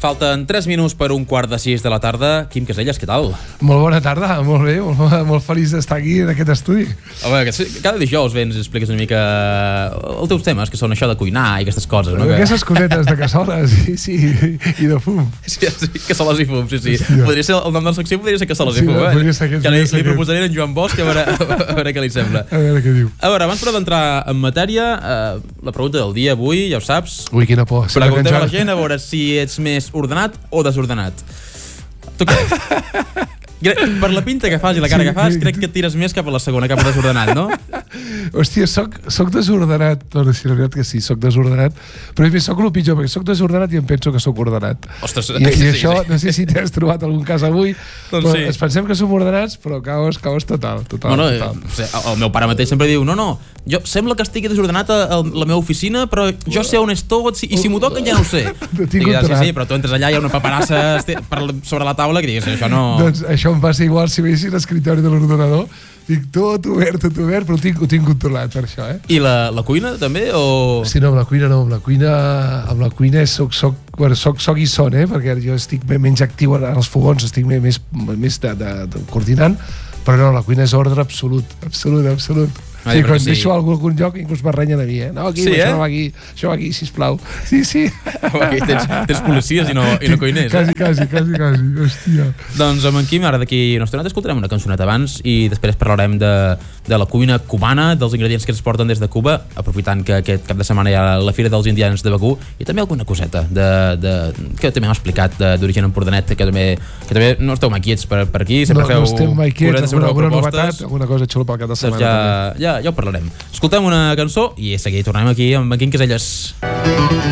Falten 3 minuts per 5:45 de la tarda. Quim Caselles, què tal? Molt bona tarda, molt bé, molt feliç d'estar aquí en aquest estudi. Home, cada dijous vens i expliques una mica els teus temes, que són això de cuinar i aquestes coses, no? Aquestes cosetes de cassoles i de fum. Sí, cassoles i fum, sí. Podria ser el nom de la secció, podria ser cassoles i fum, que li proposaré a en Joan Bosch, a veure què li sembla. A veure què diu. A veure, abans però d'entrar en matèria, la pregunta del dia avui, ja ho saps. Ui, quina por. Preguntem a la gent a veure si ets més ordenat o desordenat. Tu què? Per la pinta que fas i la cara que fas, crec que et tires més cap a la segona, cap a desordenat, no? Hòstia, soc desordenat. No, si la veritat que sí, soc desordenat. Però a mi soc el pitjor, perquè soc desordenat i em penso que soc ordenat. Ostres, I això, no sé si t'has trobat algun cas avui, doncs però sí. Ens pensem que som ordenats, però caos total. No, el meu pare mateix sempre diu no, jo sembla que estigui desordenat a la meva oficina, però jo sé on és tot i si m'ho toquen ja no ho sé. Sí, però tu entres allà, hi ha una paperassa sobre la taula que digues, això no... Doncs això em passa igual si veiessis l'escriptori de l'ordenador. Dic tot obert, però ho tinc controlat per això, I la cuina també? Sí, no, amb la cuina no. Amb la cuina soc guissón, perquè jo estic menys actiu als fogons, estic més coordinant, però no, la cuina és ordre absolut. Sí, quan deixo algun lloc inclús m'arrenyen a mi, No, aquí, sí, això va aquí, sisplau. Sí. Aquí tens policies i no cuiners. Quasi, hòstia. Doncs amb en Quim, ara d'aquí una estoneta escoltarem una cançoneta abans i després parlarem de la cuina cubana, dels ingredients que ens porten des de Cuba, aprofitant que aquest cap de setmana hi ha la Fira dels Indians de Begú, i també alguna coseta que també hem explicat d'origen empordanet, que també no esteu mai quiets per aquí, sempre feu... No estem mai quiets, alguna novetat, alguna cosa xula pel cap de setmana. Ja ho parlarem. Escoltem una cançó i seguir tornem aquí amb en Quim Caselles.